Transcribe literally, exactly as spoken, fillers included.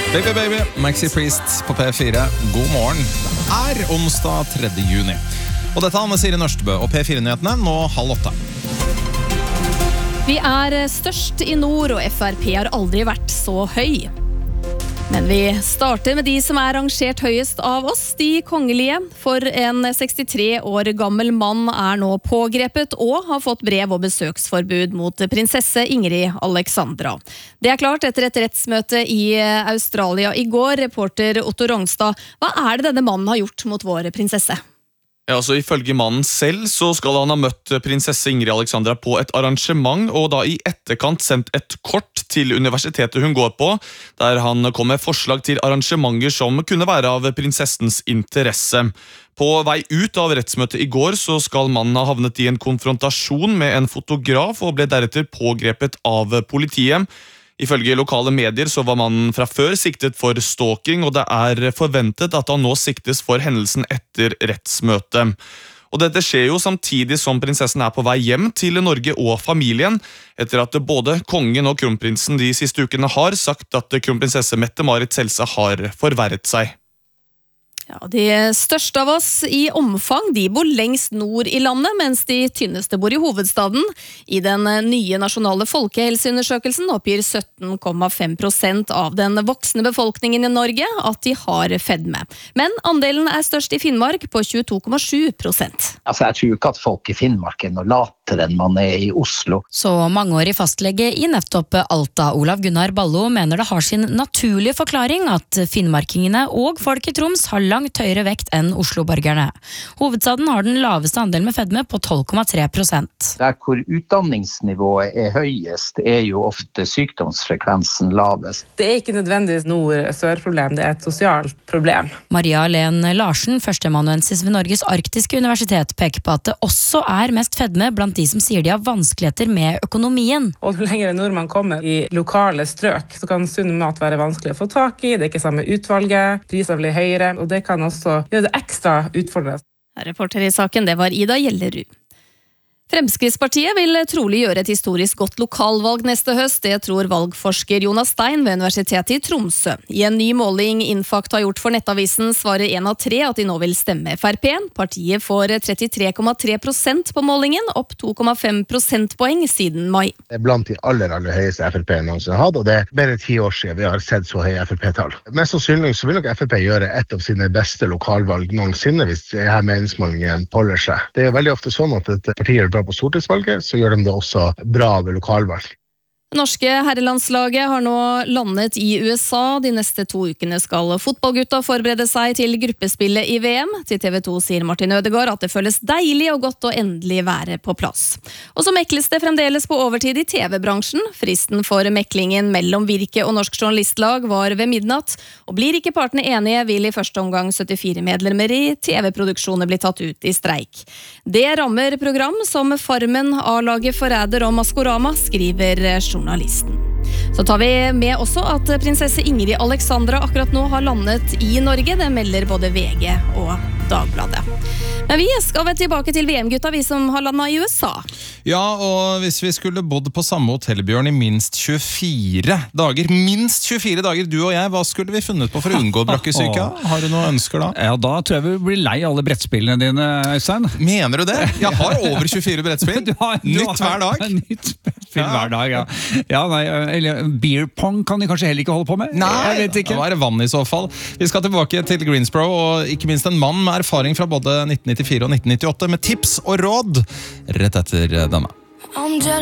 Baby Baby, Maxi Priest på P fire. God morgen. Er onsdag tredje juni. Og dette er Anne Siri Nørstebø og P fire-nyhetene nå halv åtte. Vi er størst i nord, og F R P har aldri vært så høy. Men vi starter med de som er rangert høyest av oss, de kongelige. For en sekstitre år gammel mann er nå pågrepet og har fått brev og besøksforbud mot prinsesse Ingrid Alexandra. Det er klart etter et rettsmøte i Australia i går. Reporter Otto Rongstad, hva er det denne mannen har gjort mot vår prinsesse? Ja, altså Ifølge mannen selv så skal han ha møtt prinsesse Ingrid Alexandra på et arrangement, og da i etterkant sendt et kort til universitetet hun går på, der han kom med forslag til arrangementer som kunne være av prinsessens interesse. På vei ut av rettsmøtet i går så skal mannen ha havnet i en konfrontasjon med en fotograf og ble deretter pågrepet av politiet. Ifølge lokale medier så var mannen fra før siktet for stalking, og det er forventet at han nå siktes for hendelsen etter rettsmøtet. Og dette skjer jo samtidig som prinsessen er på vei hjem til Norge og familien, etter at både kongen og kronprinsen de siste ukene har sagt at kronprinsesse Mette-Marit helse har forverret seg. Ja, de største av oss i omfang, de bor lengst nord i landet, mens de tynneste bor i hovedstaden. I den nye nasjonale folkehelseundersøkelsen oppgir sytten komma fem prosent av den voksne befolkningen i Norge at de har fedme. Men andelen er størst i Finnmark på tjueto komma sju prosent. Altså, jeg tror ikke at folk i Finnmark er noe latere enn man er i Oslo. Så mangeårig fastlege i nettopp Alta, Olav Gunnar Ballo, mener det har sin naturlige forklaring at finnmarkingene og folk i Troms har langt høyere vekt enn Oslo-borgerne. Hovedstaden har den laveste andelen med fedme på tolv komma tre prosent. Der hvor utdanningsnivået er høyest, er jo ofte sykdomsfrekvensen lavest. Det er ikke nødvendigvis nord-sør-problem, det er et sosialt problem. Maria Len Larsen, førsteamanuensis ved Norges arktiske universitet, peker på at det også er mest fedme blant de som sier de har vanskeligheter med økonomien. Og jo lenger nord man kommer i lokale strøk, så kan sunn mat være vanskelig å få tak i, det er ikke samme utvalget, prisene blir høyere, og det kan også gjøre det ekstra utfordrende. Reporter i saken, det var Ida Gjellerud. Fremskrittspartiet vil trolig gjøre et historisk godt lokalvalg neste høst. Det tror valgforsker Jonas Stein ved Universitetet i Tromsø. I en ny måling Infakt har gjort for Nettavisen svarer en av tre at de nå vil stemme F R P. Partiet får trettitre komma tre prosent på målingen, opp to komma fem prosentpoeng siden mai. Det er blant de aller, aller høyeste F R P noensinne har hatt, og det er mer enn ti år siden vi har sett så høye F R P-tall. Mest sannsynlig så vil nok F R P gjøre et av sine beste lokalvalg noensinne hvis denne meningsmålingen holder seg. Det er veldig ofte sånn at et parti er bra på stortingsvalget, så gjør de det også bra ved lokalvalg. Det norske herrelandslaget har nå landet i U S A. De neste to ukene skal fotballgutta forberede seg til gruppespillet i V M. Til T V to sier Martin Ødegaard at det føles deilig og godt å endelig være på plass. Og så mekles det fremdeles på overtid i T V-bransjen. Fristen for meklingen mellom Virke og Norsk Journalistlag var ved midnatt, og blir ikke partene enige, vil i første omgang syttifire medlemmer i T V-produksjoner bli tatt ut i streik. Det rammer program som Farmen, A-laget, Forræder og Maskorama, skriver journalisten. Så tar vi med også at prinsesse Ingrid Alexandra akkurat nå har landet i Norge. Det melder både V G og Dagbladet. Men vi skal vel tilbake til V M-gutta, vi som har landet i U S A. Ja, og hvis vi skulle bodd på samme hotellbjørn i minst tjuefire dager, minst tjuefire dager, du og jeg, hva skulle vi funnet på for å unngå brakkesyke? Har du noen ønsker da? Ja, da tror jeg vi blir lei alle brettspillene dine, Øystein. Mener du det? Jeg har over tjufire brettspill. Du har, du Nytt hver dag. Nytt brettspill ja. hver dag, ja. Ja, nei, eller beer pong kan de kanskje heller ikke holde på med? Nei, jeg vet ikke. Det var vann i så fall. Vi skal tilbake til Greensboro, og ikke minst en mann med erfaring fra både nitten nittifire og nitten nittiåtte, med tips og råd rett etter denne.